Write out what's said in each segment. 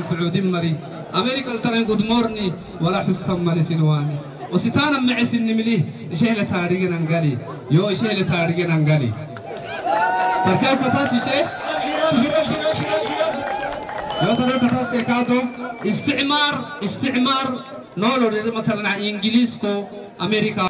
السعودي مري أمريكا الترين قد مورني ولا حسن مري سنواني وستانا معس النمليه شيء تاريخنا نقالي يو شيء تاريخنا نقالي تركب كتاس شيء يو ترى كتاس كاتو استعمار نولو مثلا إنجليز كو أمريكا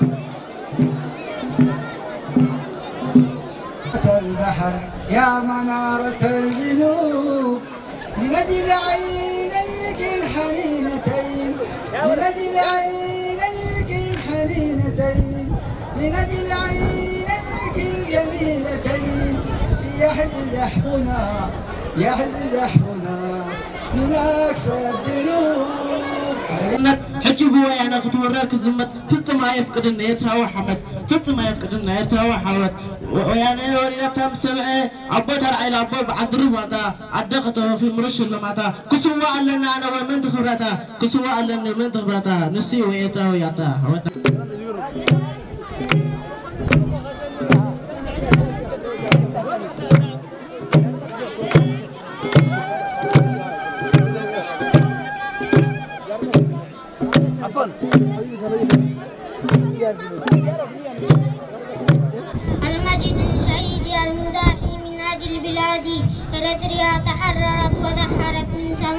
البحر يا منارة الجنوب من أجل عينيك الحنينتين من أجل عينيك الحنينتين من أجل عينيك الجميلتين يحل لحمنا من أقصى الجنوب حجبوا يعني خطورات كزمت فتصم ما يفقدنا يتراوى حمد فتصم ما يفقدنا يتراوى حمد ويعني ولينا تام سمعه عبدها العيلة عبد عدرو ماتا عدقته في مرش لماتا كسوا لنا أنا ومن تخبرتها كسوا لنا من تخبرتها نسي ويتا وياتا المجد الشهيد المداحي من أجل بلادي إريتريا تحررت وظهرت من سماء